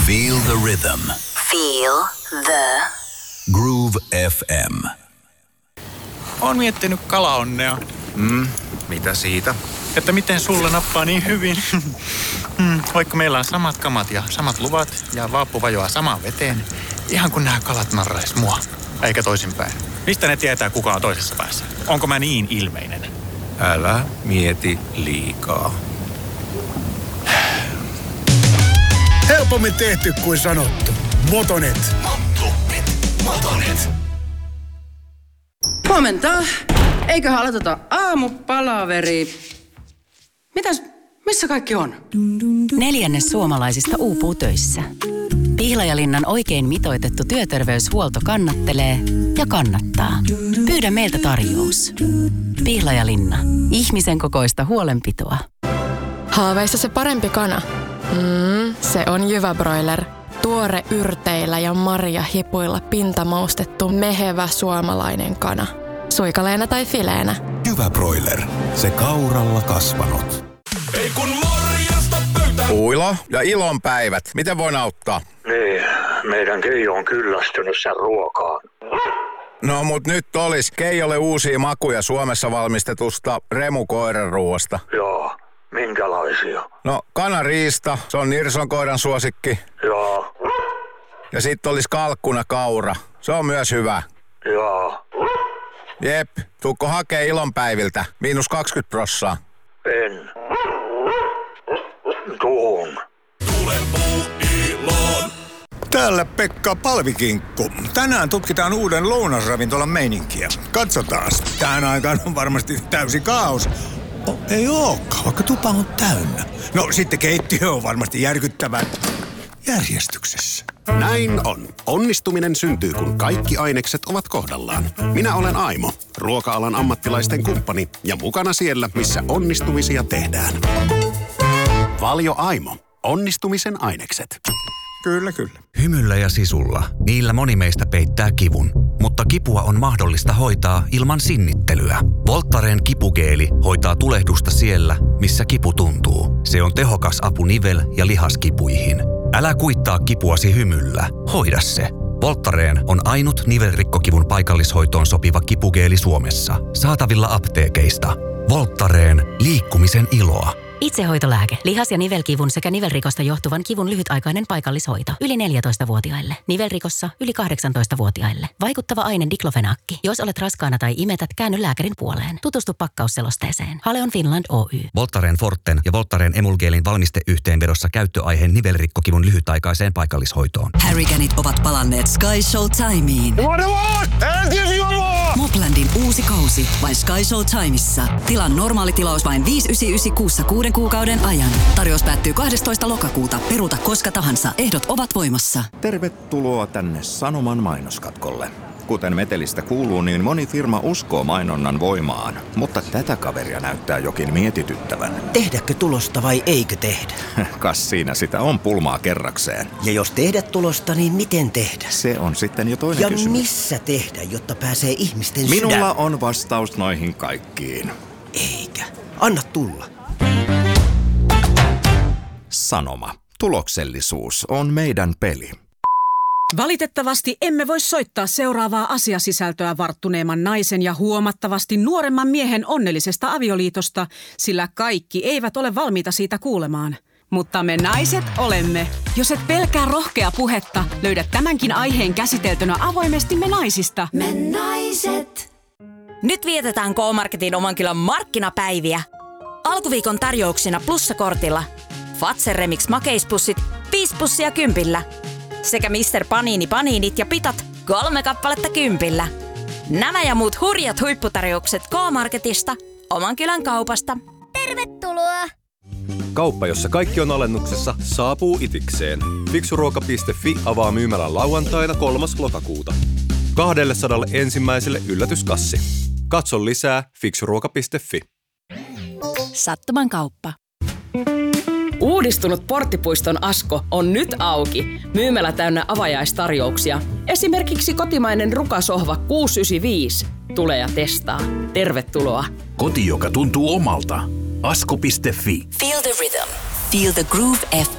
Feel the rhythm. Feel the Groove FM. Oon miettinyt kalaonnea. Mitä siitä? Että miten sulle nappaa niin hyvin. Vaikka meillä on samat kamat ja samat luvat ja vaappu vajoaa samaan veteen. Ihan kun nämä kalat narrais mua. Eikä toisinpäin. Mistä ne tietää, kuka on toisessa päässä? Onko mä niin ilmeinen? Älä mieti liikaa. Helpommin tehty kuin sanottu. Motonet. Huomenta. Eiköhän aloiteta aamupalaveri. Missä kaikki on? 4 suomalaisista uupuu töissä. Pihlajalinnan oikein mitoitettu työterveyshuolto kannattelee ja kannattaa. Pyydä meiltä tarjous. Pihlajalinna. Ihmisen kokoista huolenpitoa. Haaveissa se parempi kana. Se on Jyväbroiler. Tuore yrteillä ja marjahipuilla pintamaustettu mehevä suomalainen kana. Suikaleena tai fileenä. Jyväbroiler. Se kauralla kasvanut. Ei kun morjesta pöytä. Uilo ja ilonpäivät. Miten voin auttaa? Niin, meidän Keijo on kyllästynyt sen ruokaan. No mut nyt olis Keijolle uusia makuja Suomessa valmistetusta remukoiranruoasta. Joo, minkälaisia? No kanariista, se on Nirson koiran suosikki. Joo. Ja sit olis kalkkuna kaura. Se on myös hyvä. Joo. Jep, tuukko hakee ilonpäiviltä? -20%. En. Tuun. Tule puuiloon. Täällä Pekka Palvikinkku. Tänään tutkitaan uuden lounasravintolan meininkiä. Katsotaan. Tähän aikaan on varmasti täysi kaos. Ei ookaan, vaikka tupa on täynnä. No sitten keittiö on varmasti järkyttävän järjestyksessä. Näin on. Onnistuminen syntyy, kun kaikki ainekset ovat kohdallaan. Minä olen Aimo, ruoka-alan ammattilaisten kumppani ja mukana siellä, missä onnistumisia tehdään. Valio Aimo. Onnistumisen ainekset. Kyllä, kyllä. Hymyllä ja sisulla. Niillä moni meistä peittää kivun. Mutta kipua on mahdollista hoitaa ilman sinnittelyä. Voltaren kipugeeli hoitaa tulehdusta siellä, missä kipu tuntuu. Se on tehokas apu nivel- ja lihaskipuihin. Älä kuittaa kipuasi hymyllä. Hoida se. Voltaren on ainut nivelrikkokivun paikallishoitoon sopiva kipugeeli Suomessa. Saatavilla apteekeista. Voltaren. Liikkumisen iloa. Itsehoitolääke. Lihas- ja nivelkivun sekä nivelrikosta johtuvan kivun lyhytaikainen paikallishoito. Yli 14-vuotiaille. Nivelrikossa yli 18-vuotiaille. Vaikuttava aine diklofenaakki. Jos olet raskaana tai imetät, käänny lääkärin puoleen. Tutustu pakkausselosteeseen. Haleon Finland Oy. Voltaren Forten ja Voltaren Emulgeelin valmisteyhteenvedossa käyttöaiheen nivelrikkokivun lyhytaikaiseen paikallishoitoon. Harrycanit ovat palanneet Sky Showtimeen. Moplandin uusi kausi vain Sky Showtimeissa. Tilan normaali tilaus vain 5,99 kuussa 6 kuukauden ajan. Tarjous päättyy 12. lokakuuta. Peruuta koska tahansa. Ehdot ovat voimassa. Tervetuloa tänne Sanoman mainoskatkolle. Kuten metelistä kuuluu, niin moni firma uskoo mainonnan voimaan, mutta tätä kaveria näyttää jokin mietityttävän. Tehdäkö tulosta vai eikö tehdä? Kas siinä sitä on pulmaa kerrakseen. Ja jos tehdä tulosta, niin miten tehdä? Se on sitten jo toinen ja kysymys. Ja missä tehdä, jotta pääsee ihmisten Minulla on vastaus noihin kaikkiin. Eikä. Anna tulla. Sanoma. Tuloksellisuus on meidän peli. Valitettavasti emme voi soittaa seuraavaa asiasisältöä varttuneemman naisen ja huomattavasti nuoremman miehen onnellisesta avioliitosta, sillä kaikki eivät ole valmiita siitä kuulemaan. Mutta me naiset olemme. Jos et pelkää rohkea puhetta, löydät tämänkin aiheen käsiteltynä avoimesti Me naisista. Me naiset. Nyt vietetään K-Marketin Omankylän markkinapäiviä. Alkuviikon tarjouksina plussakortilla. Fazer Remix makeispussit 5 pussia 10. Sekä Mr. Panini paniinit ja pitat 3 kappaletta 10. Nämä ja muut hurjat huipputarjoukset K-Marketista, Omankylän kaupasta. Tervetuloa! Kauppa, jossa kaikki on alennuksessa, saapuu itikseen. Fiksuruoka.fi avaa myymälän lauantaina 3. lokakuuta. 200 ensimmäiselle yllätyskassi. Katso lisää fiksuruoka.fi. Sattuman kauppa. Uudistunut Porttipuiston Asko on nyt auki. Myymälä täynnä avajaistarjouksia. Esimerkiksi kotimainen rukasohva 695. Tule ja testaa. Tervetuloa. Koti, joka tuntuu omalta. Asko.fi. Feel the rhythm. Feel the Groove FM.